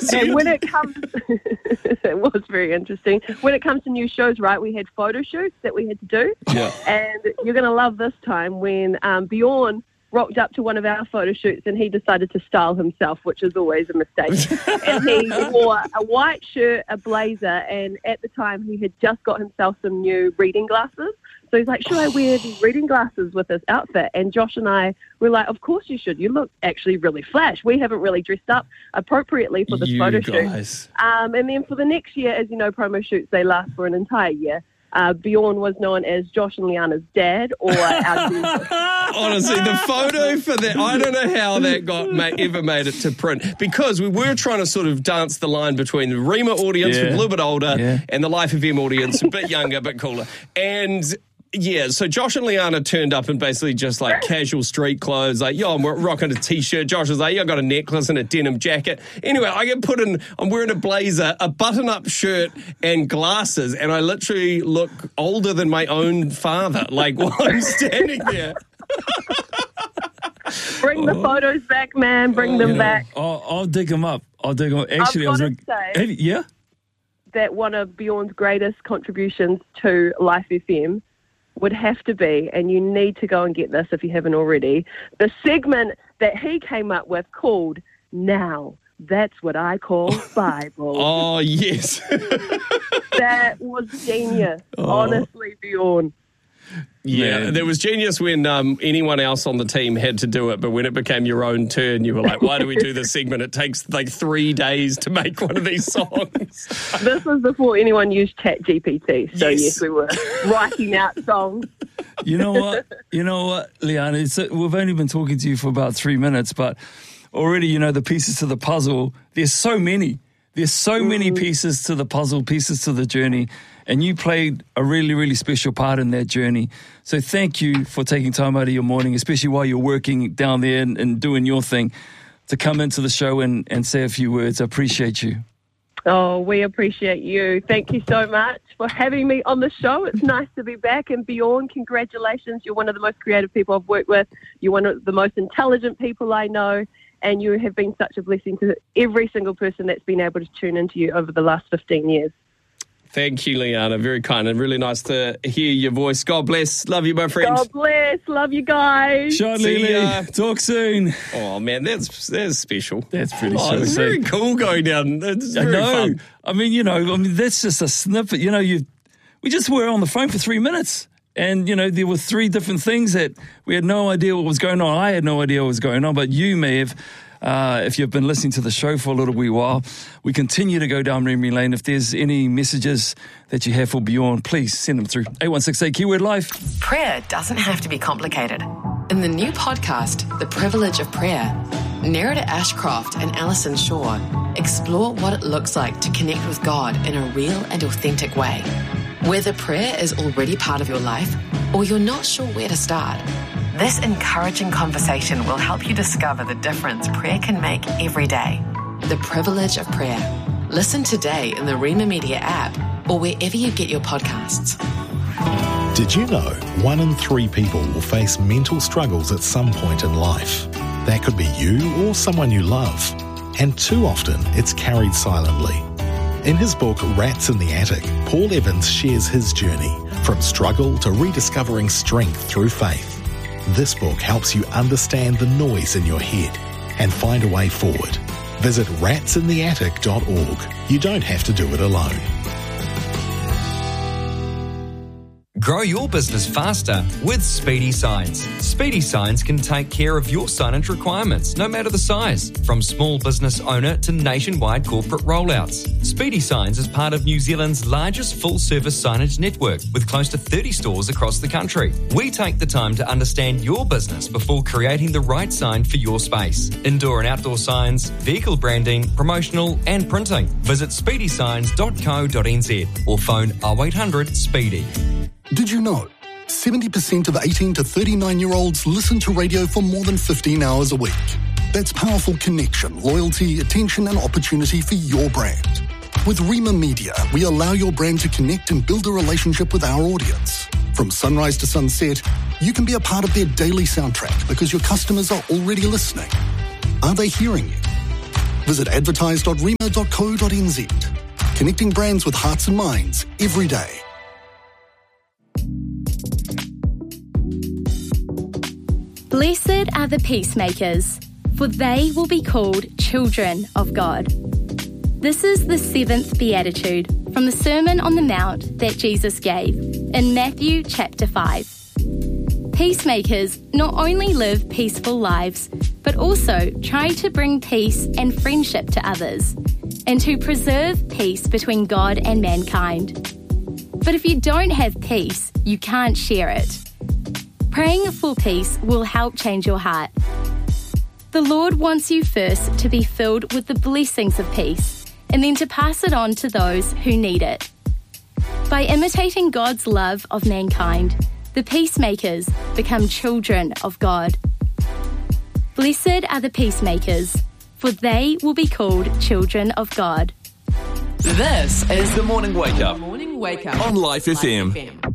And when it comes, it was very interesting. When it comes to new shows, right, we had photo shoots that we had to do. Yeah. And you're going to love this time when Bjorn rocked up to one of our photo shoots and he decided to style himself, which is always a mistake. And he wore a white shirt, a blazer, and at the time he had just got himself some new reading glasses. So he's like, should I wear these reading glasses with this outfit? And Josh and I were like, of course you should. You look actually really flash. We haven't really dressed up appropriately for this photo shoot. And then for the next year, as you know, promo shoots, they last for an entire year. Bjorn was known as Josh and Liana's dad, or our dentist. Honestly, the photo for that, I don't know how that ever made it to print, because we were trying to sort of dance the line between the Rima audience, a little bit older, and the Life FM audience, a bit younger, but cooler. And yeah, so Josh and Liana turned up in basically just like casual street clothes, like, yo, I'm rocking a T-shirt. Josh was like, yo, I got a necklace and a denim jacket. Anyway, I get put in, I'm wearing a blazer, a button-up shirt and glasses, and I literally look older than my own father, like while I'm standing there. Bring the photos back, man. Bring them back. I'll dig them up. Actually, I've got to say that one of Bjorn's greatest contributions to Life FM would have to be, and you need to go and get this if you haven't already, the segment that he came up with called Now That's What I Call Bible. Oh, yes. That was genius. Honestly, Bjorn. Yeah, man. There was genius when anyone else on the team had to do it, but when it became your own turn, you were like, why do we do this segment? It takes like 3 days to make one of these songs. This was before anyone used ChatGPT, so yes, we were writing out songs. You know what, Liana, we've only been talking to you for about 3 minutes, but already, the pieces to the puzzle, there's so many. There's so many pieces to the puzzle, pieces to the journey, and you played a really, really special part in that journey. So thank you for taking time out of your morning, especially while you're working down there and doing your thing, to come into the show and say a few words. I appreciate you. Oh, we appreciate you. Thank you so much for having me on the show. It's nice to be back. And Bjorn, congratulations. You're one of the most creative people I've worked with. You're one of the most intelligent people I know. And you have been such a blessing to every single person that's been able to tune into you over the last 15 years. Thank you, Liana. Very kind and really nice to hear your voice. God bless. Love you, my friend. God bless. Love you guys. Sean Lily. Talk soon. Oh, man, that's special. That's pretty special. It's very cool going down. It's very fun. I mean, that's just a snippet. We just were on the phone for 3 minutes. And, there were 3 different things that we had no idea what was going on. I had no idea what was going on, but you may have, if you've been listening to the show for a little wee while. We continue to go down memory lane. If there's any messages that you have for Bjorn, please send them through 8168 Keyword Life. Prayer doesn't have to be complicated. In the new podcast, The Privilege of Prayer, Nerida Ashcroft and Alison Shaw explore what it looks like to connect with God in a real and authentic way. Whether prayer is already part of your life or you're not sure where to start, this encouraging conversation will help you discover the difference prayer can make every day. The Privilege of Prayer. Listen today in the Rima Media app or wherever you get your podcasts. Did you know 1 in 3 people will face mental struggles at some point in life? That could be you or someone you love. And too often, it's carried silently. In his book, Rats in the Attic, Paul Evans shares his journey from struggle to rediscovering strength through faith. This book helps you understand the noise in your head and find a way forward. Visit ratsintheattic.org. You don't have to do it alone. Grow your business faster with Speedy Signs. Speedy Signs can take care of your signage requirements, no matter the size, from small business owner to nationwide corporate rollouts. Speedy Signs is part of New Zealand's largest full-service signage network, with close to 30 stores across the country. We take the time to understand your business before creating the right sign for your space. Indoor and outdoor signs, vehicle branding, promotional and printing. Visit speedysigns.co.nz or phone 0800 SPEEDY. Did you know 70% of 18 to 39-year-olds listen to radio for more than 15 hours a week? That's powerful connection, loyalty, attention and opportunity for your brand. With Rima Media, we allow your brand to connect and build a relationship with our audience. From sunrise to sunset, you can be a part of their daily soundtrack because your customers are already listening. Are they hearing you? Visit advertise.rema.co.nz. Connecting brands with hearts and minds every day. Blessed are the peacemakers, for they will be called children of God. This is the 7th Beatitude from the Sermon on the Mount that Jesus gave in Matthew chapter 5. Peacemakers not only live peaceful lives, but also try to bring peace and friendship to others, and to preserve peace between God and mankind. But if you don't have peace, you can't share it. Praying for peace will help change your heart. The Lord wants you first to be filled with the blessings of peace, and then to pass it on to those who need it. By imitating God's love of mankind, the peacemakers become children of God. Blessed are the peacemakers, for they will be called children of God. This is The Morning Wake Up Morning Wake Up on Life FM.